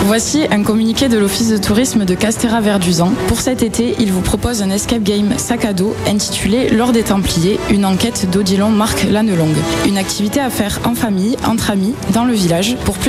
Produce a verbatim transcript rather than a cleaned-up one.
Voici un communiqué de l'Office de tourisme de Castéra-Verduzan. Pour cet été, il vous propose un escape game sac à dos intitulé L'Or des Templiers, une enquête d'Odilon Marc Lannelongue. Une activité à faire en famille, entre amis, dans le village. Pour plus